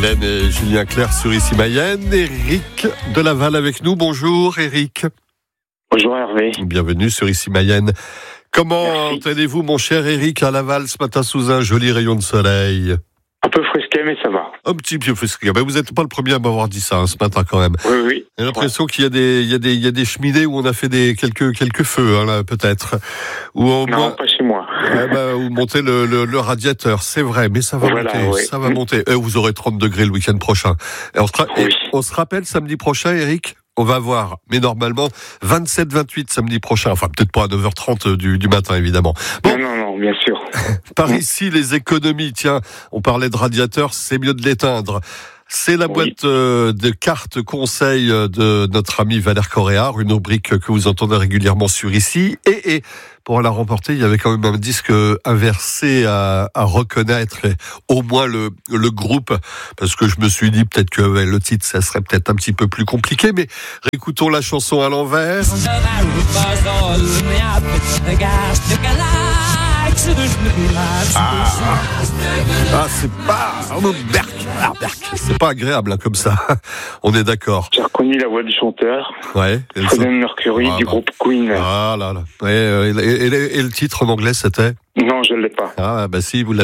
Hélène et Julien Clerc sur Ici Mayenne. Éric de Laval avec nous. Bonjour Éric. Bonjour Hervé. Bienvenue sur Ici Mayenne. Comment allez-vous mon cher Éric à Laval ce matin sous un joli rayon de soleil? Un peu frisqué mais ça va. Un petit peu frisqué. Mais vous n'êtes pas le premier à m'avoir dit ça ce matin quand même. Oui. J'ai l'impression qu'il y a des cheminées où on a fait quelques feux là, peut-être. Non, pas chez moi. Où monter le radiateur, c'est vrai, mais ça va monter. Oui. Ça va monter. Vous aurez 30 degrés le week-end prochain. Et on se rappelle samedi prochain, Éric, on va voir, mais normalement 27-28 samedi prochain. Enfin, peut-être pas à 9h30 du matin, évidemment. Bon. Non, bien sûr. Par ici, les économies. Tiens, on parlait de radiateur, c'est mieux de l'éteindre. C'est la boîte de cartes conseils de notre ami Valère Coréard, une rubrique que vous entendez régulièrement sur Ici. Et pour la remporter, il y avait quand même un disque inversé à reconnaître, et au moins le groupe, parce que je me suis dit peut-être que le titre, ça serait peut-être un petit peu plus compliqué, mais réécoutons la chanson à l'envers. C'est pas Berk, c'est pas agréable comme ça. On est d'accord. J'ai reconnu la voix du chanteur. Ouais. Freddie Mercury du groupe Queen. Ah là là. Et le titre en anglais c'était? Non, je l'ai pas. Si vous l'avez.